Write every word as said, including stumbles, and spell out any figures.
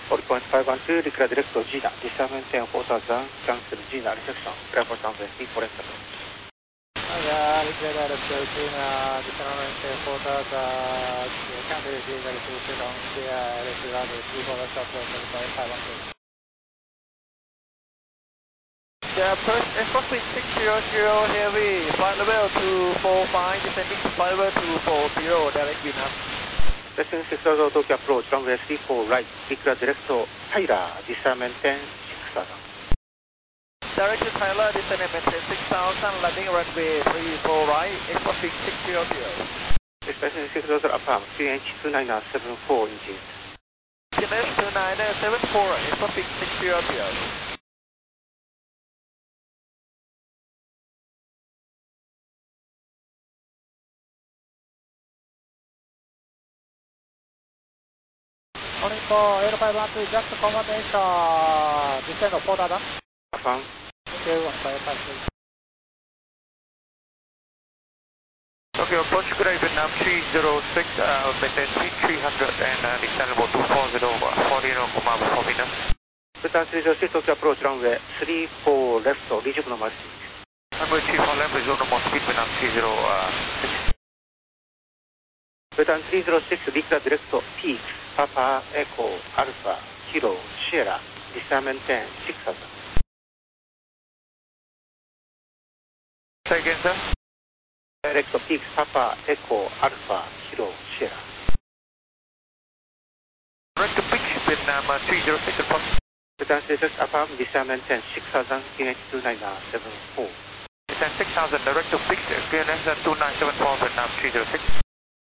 four point five one two, declare direct to Gina, descend maintain four thousand, cancel Gina reception, report runway three four left approach. Uh, declare direct to Gina, descend maintain four thousand, cancel Gina reception, report runway three four left approach, four point five one two. Yeah, first Airspeed six zero zero heavy, flight level two four five, descending to flight level two four zero, direct wind up. Descend six thousand Tokyo approach, runway three four right, declare direct to Tyler, descend maintain six thousand. Direct to Tyler, descend and maintain six thousand, landing runway three four right, Airspeed six zero zero. Descend six thousand affirm, C H two nine seven four engine. C H two nine seven four, Airspeed six zero zero. Calling for eight five one two, just confirmation, descend of four thousand. Affirm. Okay, one five five three. Okay, approach grid Vietnam three zero six, uh, maintain three hundred and uh, descend level two four zero, forty Kumaba for Venus. Vietnam three zero six Tokyo approach, runway three four left, resume normal speed. Runway three four left, resume normal speed, Vietnam three zero six. Vietnam three zero six, declare direct to Peaks, Papa Echo Alpha Kilo Sierra, descend maintain six thousand. Say again, sir. Direct to Peaks, Papa Echo Alpha Kilo Sierra. Direct to Peaks, Vietnam uh, three zero six, approach. Vietnam three zero six, affirm, descend maintain six thousand, C H two nine seven four. Descend six thousand, direct to Peaks, Q N S two nine seven four, Vietnam three zero six.